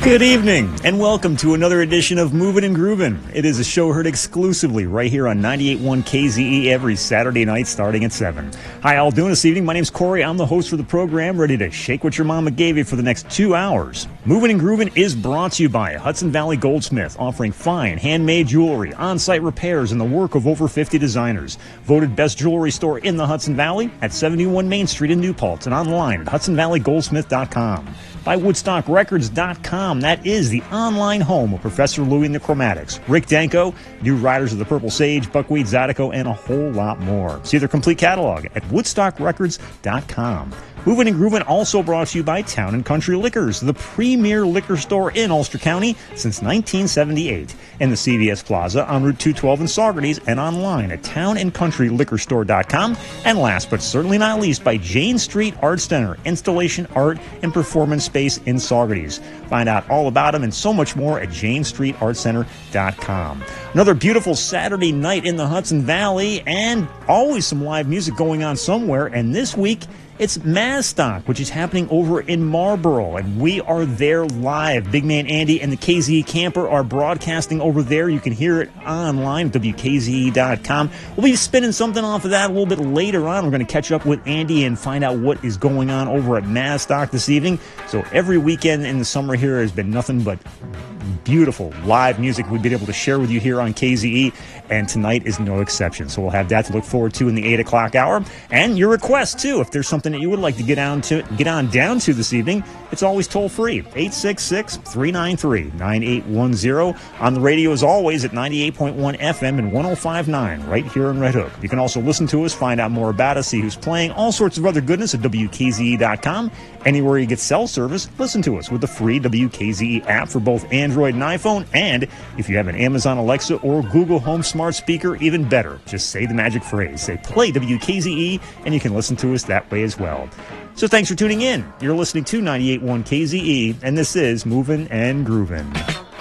Good evening, and welcome to another edition of Movin' and Groovin'. It is a show heard exclusively right here on 98.1 KZE every Saturday night starting at 7. Hi, all doing this evening? My name's Corey. I'm the host for the program, ready to shake what your mama gave you for the next 2 hours. Movin' and Groovin' is brought to you by Hudson Valley Goldsmith, offering fine, handmade jewelry, on-site repairs, and the work of over 50 designers. Voted best jewelry store in the Hudson Valley at 71 Main Street in New Paltz and online at HudsonValleyGoldsmith.com. By WoodstockRecords.com. That is the online home of Professor Louie and the Chromatics, Rick Danko, New Riders of the Purple Sage, Buckwheat Zydeco, and a whole lot more. See their complete catalog at WoodstockRecords.com. Movin' and Groovin' also brought to you by Town & Country Liquors, the premier liquor store in Ulster County since 1978, in the CVS Plaza on Route 212 in Saugerties, and online at townandcountryliquorstore.com. And last but certainly not least, by Jane Street Art Center, installation, art, and performance space in Saugerties. Find out all about them and so much more at janestreetartcenter.com. Another beautiful Saturday night in the Hudson Valley, and always some live music going on somewhere, and this week, it's Mazstock, which is happening over in Marlboro, and we are there live. Big Man Andy and the KZE Camper are broadcasting over there. You can hear it online at WKZE.com. We'll be spinning something off of that a little bit later on. We're going to catch up with Andy and find out what is going on over at Mazstock this evening. So every weekend in the summer here has been nothing but beautiful live music we've been able to share with you here on KZE, and tonight is no exception. So we'll have that to look forward to in the 8 o'clock hour, and your requests too. If there's something that you would like to get on down to this evening, it's always toll free, 866-393-9810. On the radio as always at 98.1 FM and 105.9 right here in Red Hook. You can also listen to us, find out more about us, see who's playing, all sorts of other goodness at WKZE.com. Anywhere you get cell service, listen to us with the free WKZE app for both Android and iPhone. And if you have an Amazon Alexa or Google Home smart speaker, even better. Just say the magic phrase. Say play WKZE, and you can listen to us that way as well. So thanks for tuning in. You're listening to 98.1 KZE, and this is Movin' and Groovin'.